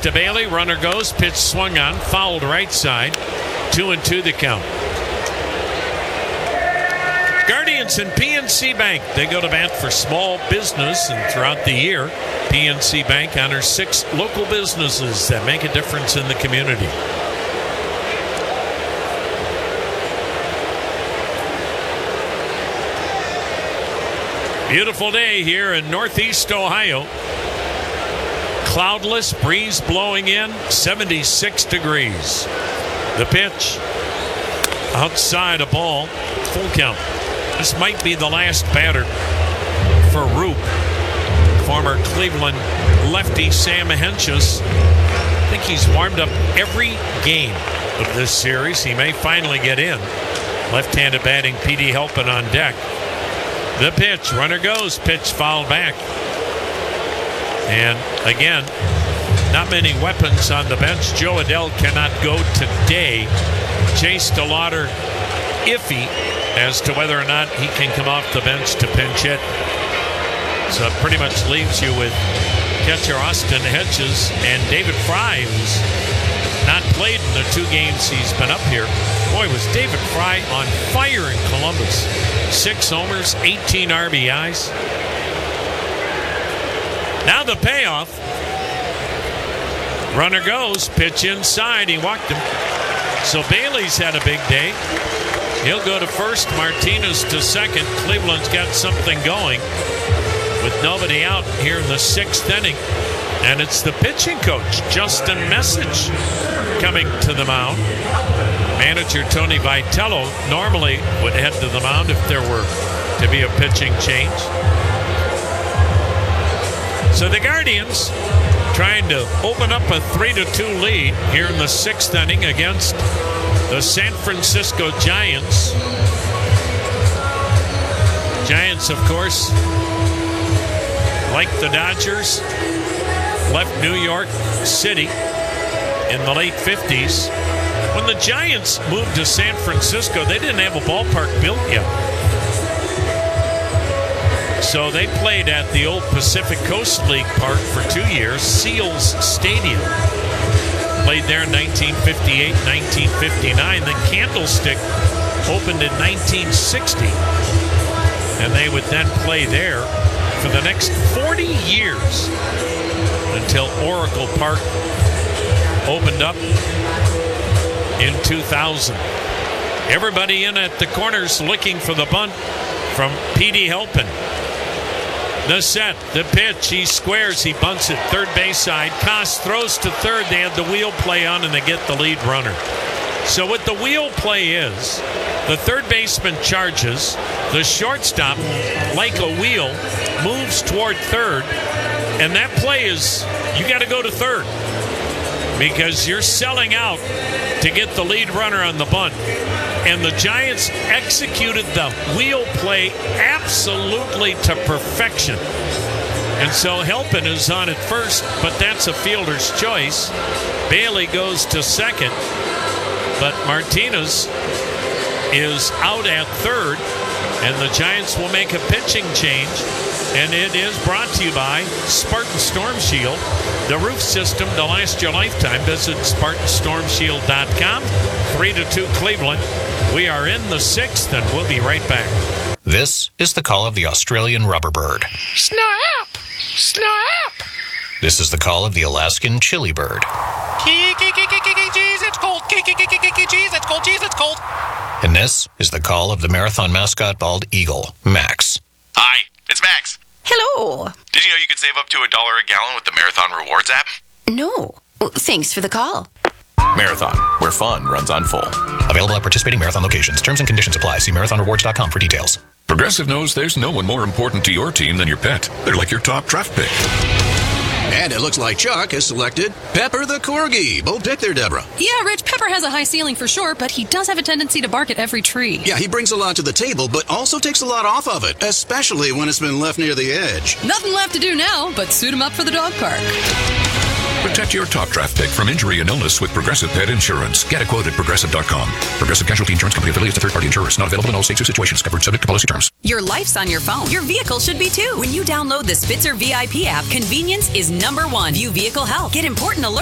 to Bailey. Runner goes. Pitch swung on. Fouled right side. 2-2 the count. Guardians and PNC Bank. They go to bat for small business, and throughout the year, PNC Bank honors 6 local businesses that make a difference in the community. Beautiful day here in Northeast Ohio. Cloudless, breeze blowing in, 76 degrees. The pitch outside a ball, full count. This might be the last batter for Roop. Former Cleveland lefty Sam Hentges. I think he's warmed up every game of this series. He may finally get in. Left-handed batting, P.D. Helpin on deck. The pitch, runner goes, pitch fouled back. And again, not many weapons on the bench. Joe Adell cannot go today. Chase DeLauder iffy as to whether or not he can come off the bench to pinch hit. So it pretty much leaves you with catcher Austin Hedges and David Fry, who's not played in the 2 games he's been up here. Boy, was David Fry on fire in Columbus. 6 homers, 18 RBIs. Now the payoff. Runner goes, pitch inside. He walked him. So Bailey's had a big day. He'll go to first, Martinez to second. Cleveland's got something going with nobody out here in the 6th inning. And it's the pitching coach, Justin Message, coming to the mound. Manager Tony Vitello normally would head to the mound if there were to be a pitching change. So the Guardians trying to open up a 3-2 lead here in the 6th inning against the San Francisco Giants. Giants, of course, like the Dodgers, left New York City in the late 50s. When the Giants moved to San Francisco, they didn't have a ballpark built yet. So they played at the old Pacific Coast League Park for 2 years, Seals Stadium. Played there in 1958, 1959. Then Candlestick opened in 1960. And they would then play there for the next 40 years until Oracle Park opened up in 2000. Everybody in at the corners looking for the bunt from P.D. Helpin. The set, the pitch, he squares, he bunts it third base side. Koss throws to third. They had the wheel play on and they get the lead runner. So what the wheel play is, the third baseman charges, the shortstop, like a wheel, moves toward third, and that play is, you got to go to third because you're selling out to get the lead runner on the bunt. And the Giants executed the wheel play absolutely to perfection. And so Helpin is on at first, but that's a fielder's choice. Bailey goes to second, but Martinez is out at third, and the Giants will make a pitching change. And it is brought to you by Spartan Storm Shield, the roof system to last your lifetime. Visit SpartanStormShield.com. 3-2 Cleveland. We are in the 6th, and we'll be right back. This is the call of the Australian rubber bird. Snap! Snap! This is the call of the Alaskan chili bird. Jeez, it's cold. Jeez, it's cold. Jeez, it's cold. And this is the call of the marathon mascot bald eagle, Max. Hi, it's Max. Hello. Did you know you could save up to $1 a gallon with the Marathon Rewards app? No. Well, thanks for the call. Marathon, where fun runs on full. Available at participating Marathon locations. Terms and conditions apply. See marathonrewards.com for details. Progressive knows there's no one more important to your team than your pet. They're like your top draft pick. And it looks like Chuck has selected Pepper the Corgi. Bold pick there, Deborah. Yeah, Rich, Pepper has a high ceiling for sure, but he does have a tendency to bark at every tree. Yeah, he brings a lot to the table, but also takes a lot off of it, especially when it's been left near the edge. Nothing left to do now but suit him up for the dog park. Protect your top draft pick from injury and illness with Progressive Pet Insurance. Get a quote at Progressive.com. Progressive Casualty Insurance Company affiliates to third-party insurers. Not available in all states or situations. Covered subject to policy terms. Your life's on your phone. Your vehicle should be too. When you download the Spitzer VIP app, convenience is #1. View vehicle health. Get important alerts.